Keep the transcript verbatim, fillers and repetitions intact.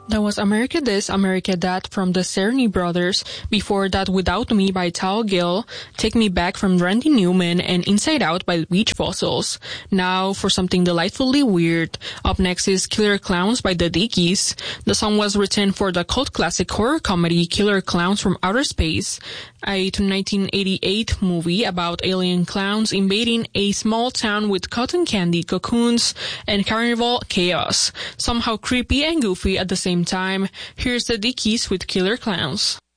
That was America This, America That from the Cerny Brothers. Before that, Without Me by Tal Gill, Take Me Back from Randy Newman, and Inside Out by the Beach Fossils. Now for something delightfully weird. Up next is Killer Clowns by the Dickies. The song was written for the cult classic horror comedy Killer Clowns from Outer Space, a nineteen eighty-eight movie about alien clowns invading a small town with cotton candy cocoons and carnival chaos. Somehow creepy and goofy at the same time. Here's the Dickies with Killer Clowns.